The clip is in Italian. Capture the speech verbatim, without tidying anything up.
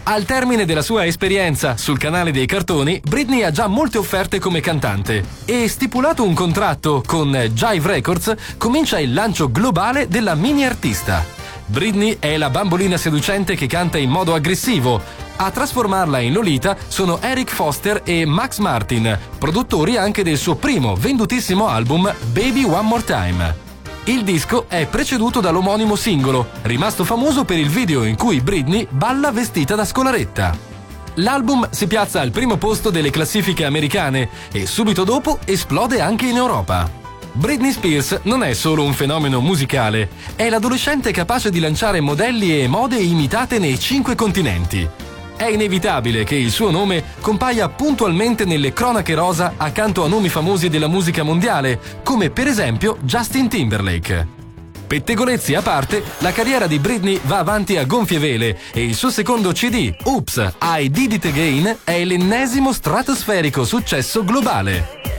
Al termine della sua esperienza sul canale dei cartoni, Britney ha già molte offerte come cantante e, stipulato un contratto con Jive Records, comincia il lancio globale della mini artista. Britney è la bambolina seducente che canta in modo aggressivo. A trasformarla in Lolita sono Eric Foster e Max Martin, produttori anche del suo primo vendutissimo album Baby One More Time. Il disco è preceduto dall'omonimo singolo, rimasto famoso per il video in cui Britney balla vestita da scolaretta. L'album si piazza al primo posto delle classifiche americane e subito dopo esplode anche in Europa. Britney Spears non è solo un fenomeno musicale, è l'adolescente capace di lanciare modelli e mode imitate nei cinque continenti. È inevitabile che il suo nome compaia puntualmente nelle cronache rosa accanto a nomi famosi della musica mondiale, come per esempio Justin Timberlake. Pettegolezzi a parte, la carriera di Britney va avanti a gonfie vele e il suo secondo C D, Oops, I Did It Again, è l'ennesimo stratosferico successo globale.